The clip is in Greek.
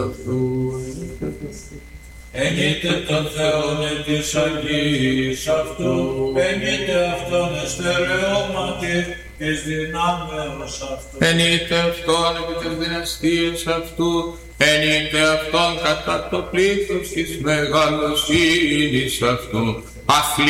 Ενείτε τον Θεόν εν της αγγής αυτού, ενείτε αυτόν εστερεώματι της δυνάμεως αυτού. Ενείτε αυτόν επί της δυναστείας αυτού, ενείτε αυτόν κατά το πλήθος της μεγαλοσύνης αυτού.